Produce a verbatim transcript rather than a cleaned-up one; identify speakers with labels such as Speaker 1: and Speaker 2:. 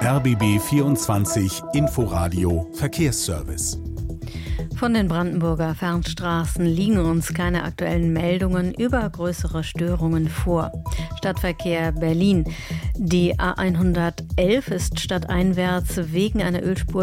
Speaker 1: R B B vierundzwanzig Inforadio Verkehrsservice.
Speaker 2: Von den Brandenburger Fernstraßen liegen uns keine aktuellen Meldungen über größere Störungen vor. Stadtverkehr Berlin. Die A hundertelf ist stadteinwärts wegen einer Ölspur